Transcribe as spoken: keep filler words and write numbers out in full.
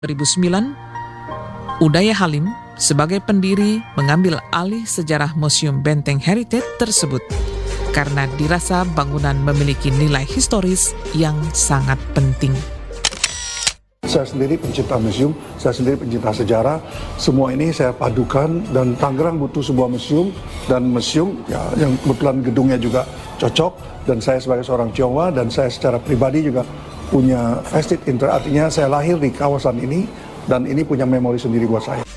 dua ribu sembilan, Udaya Halim sebagai pendiri mengambil alih sejarah Museum Benteng Heritage tersebut karena dirasa bangunan memiliki nilai historis yang sangat penting. Saya sendiri pencinta museum, saya sendiri pencinta sejarah, semua ini saya padukan dan Tangerang butuh sebuah museum dan museum ya, yang kebetulan gedungnya juga cocok dan saya sebagai seorang Tionghoa dan saya secara pribadi juga punya vested interest, artinya saya lahir di kawasan ini dan ini punya memori sendiri buat saya.